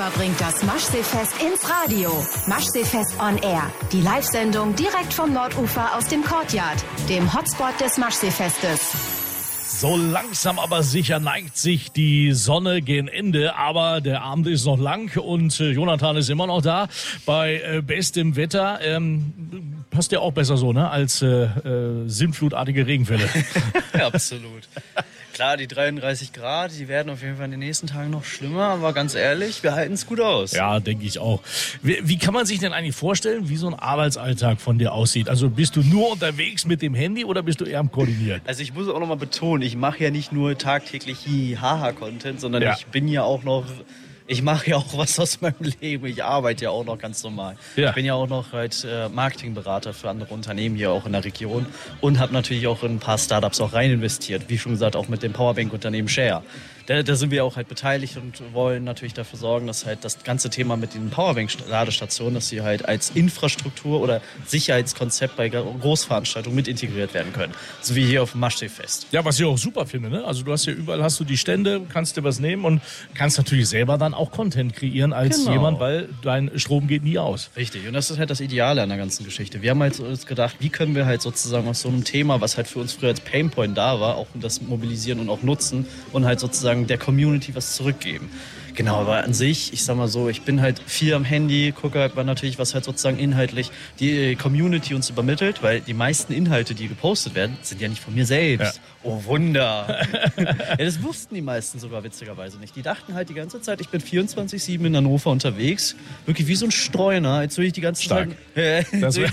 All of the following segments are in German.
Hannover bringt das Maschseefest ins Radio. Maschseefest on Air. Die Live-Sendung direkt vom Nordufer aus dem Courtyard, dem Hotspot des Maschseefestes. So langsam aber sicher neigt sich die Sonne gen Ende, aber der Abend ist noch lang und Jonathan ist immer noch da bei bestem Wetter. Passt ja auch besser so, ne, als sintflutartige Regenfälle. Ja, absolut. Klar, die 33 Grad, die werden auf jeden Fall in den nächsten Tagen noch schlimmer, aber ganz ehrlich, wir halten es gut aus. Ja, denke ich auch. Wie kann man sich denn eigentlich vorstellen, wie so ein Arbeitsalltag von dir aussieht? Also bist du nur unterwegs mit dem Handy oder bist du eher am Koordinieren? Also ich muss auch nochmal betonen, ich mache ja nicht nur tagtäglich Haha-Content, sondern Ja. ich bin ja auch noch... Ich mache ja auch was aus meinem Leben. Ich arbeite ja auch noch ganz normal. Ja. Ich bin ja auch noch halt Marketingberater für andere Unternehmen hier auch in der Region und habe natürlich auch in ein paar Startups auch rein investiert. Wie schon gesagt, auch mit dem Powerbank-Unternehmen Share. Da sind wir auch halt beteiligt und wollen natürlich dafür sorgen, dass halt das ganze Thema mit den Powerbank-Ladestationen, dass sie halt als Infrastruktur oder Sicherheitskonzept bei Großveranstaltungen mit integriert werden können. So wie hier auf dem Maschseefest. Ja, was ich auch super finde, ne? Also du hast ja überall hast du die Stände, kannst dir was nehmen und kannst natürlich selber dann auch Content kreieren als Genau. jemand, weil dein Strom geht nie aus. Richtig, und das ist halt das Ideale an der ganzen Geschichte. Wir haben halt uns gedacht, wie können wir halt sozusagen aus so einem Thema, was halt für uns früher als Painpoint da war, auch das mobilisieren und auch nutzen und halt sozusagen der Community was zurückgeben. Genau, aber an sich, ich sag mal so, ich bin halt viel am Handy, gucke halt mal natürlich, was halt sozusagen inhaltlich die Community uns übermittelt, weil die meisten Inhalte, die gepostet werden, sind ja nicht von mir selbst. Ja. Oh Wunder! Ja, das wussten die meisten sogar witzigerweise nicht. Die dachten halt die ganze Zeit, ich bin 24/7 in Hannover unterwegs, wirklich wie so ein Streuner, als würde ich die ganze Stark. Zeit...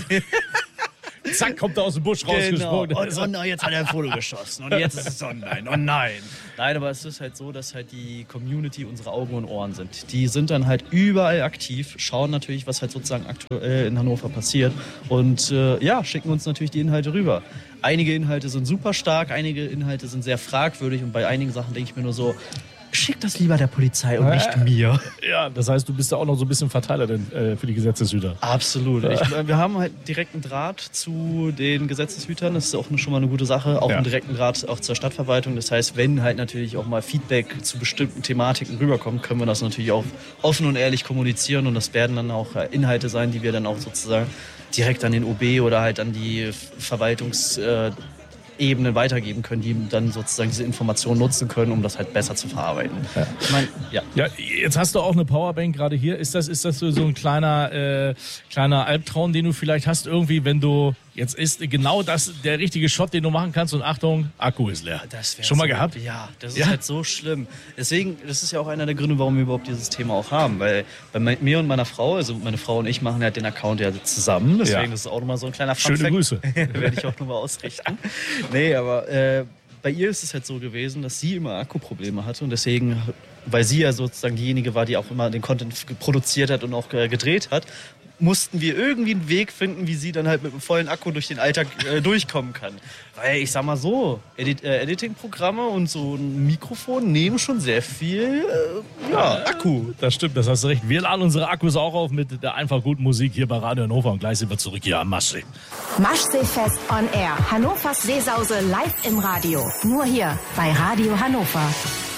Zack, kommt er aus dem Busch rausgesprungen. Genau. Und jetzt hat er ein Foto geschossen und jetzt ist es online. Oh nein. Nein, aber es ist halt so, dass halt die Community unsere Augen und Ohren sind. Die sind dann halt überall aktiv, schauen natürlich, was halt sozusagen aktuell in Hannover passiert und schicken uns natürlich die Inhalte rüber. Einige Inhalte sind super stark, einige Inhalte sind sehr fragwürdig und bei einigen Sachen denke ich mir nur so, schick das lieber der Polizei und nicht mir. Ja, das heißt, du bist ja auch noch so ein bisschen Verteiler für die Gesetzeshüter. Absolut. Wir haben halt direkten Draht zu den Gesetzeshütern. Das ist auch schon mal eine gute Sache. Auch einen direkten Draht auch zur Stadtverwaltung. Das heißt, wenn halt natürlich auch mal Feedback zu bestimmten Thematiken rüberkommt, können wir das natürlich auch offen und ehrlich kommunizieren. Und das werden dann auch Inhalte sein, die wir dann auch sozusagen direkt an den OB oder halt an die Verwaltungsebene weitergeben können, die dann sozusagen diese Informationen nutzen können, um das halt besser zu verarbeiten. Ja. Ich meine, Ja, jetzt hast du auch eine Powerbank gerade hier. Ist das so ein kleiner Albtraum, den du vielleicht hast irgendwie, wenn du jetzt ist genau das der richtige Shot, den du machen kannst und Achtung, Akku ist leer. Das Schon mal so, gehabt? Ja, das ist halt so schlimm. Deswegen, das ist ja auch einer der Gründe, warum wir überhaupt dieses Thema auch haben, weil bei mir und meiner Frau, also meine Frau und ich machen halt den Account ja zusammen, deswegen ist es auch nochmal so ein kleiner Funfact. Schöne Grüße. Werde ich auch nochmal ausrichten. Nee, aber bei ihr ist es halt so gewesen, dass sie immer Akkuprobleme hatte und deswegen, weil sie ja sozusagen diejenige war, die auch immer den Content produziert hat und auch gedreht hat, mussten wir irgendwie einen Weg finden, wie sie dann halt mit einem vollen Akku durch den Alltag durchkommen kann. Weil ich sag mal so, Editing-Programme und so ein Mikrofon nehmen schon sehr viel Akku. Das stimmt, das hast du recht. Wir laden unsere Akkus auch auf mit der einfach guten Musik hier bei Radio Hannover und gleich sind wir zurück hier am Maschsee. Maschseefest on Air. Hannovers Seesause live im Radio. Nur hier bei Radio Hannover.